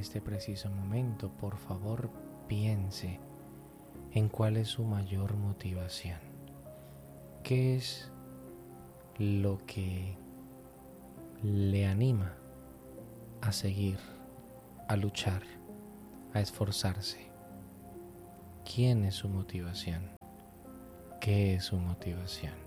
este preciso momento, por favor, piense en cuál es su mayor motivación. ¿Qué es lo que le anima a seguir, a luchar, a esforzarse? ¿Quién es su motivación? ¿Qué es su motivación?